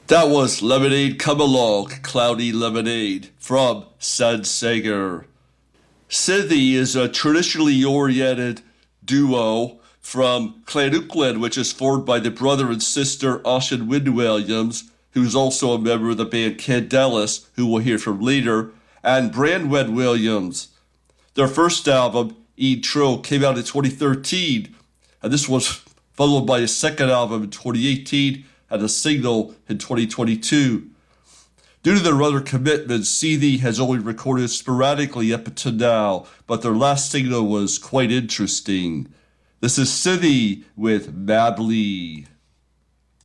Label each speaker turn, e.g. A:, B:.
A: That was Lemonade Come Along, Cloudy Lemonade from Sun Singer. Cynthia is a traditionally oriented duo from Clanukland, which is formed by the brother and sister Ocean Wind Williams, who's also a member of the band Candelas, who we'll hear from later, and Brandwed Williams. Their first album, Eat Trill, came out in 2013, and this was followed by a second album in 2018 and a single in 2022. Due to their other commitments, Seethy has only recorded sporadically up until now, but their last single was quite interesting. This is Seethy with Mably.